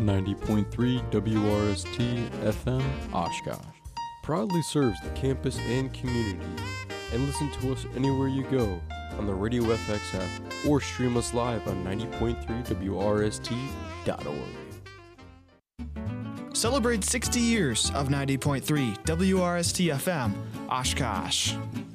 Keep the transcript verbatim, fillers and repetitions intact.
ninety point three W R S T F M Oshkosh proudly serves the campus and community. And listen to us anywhere you go on the Radio F X app or stream us live on ninety point three W R S T dot org. Celebrate sixty years of ninety point three W R S T F M Oshkosh.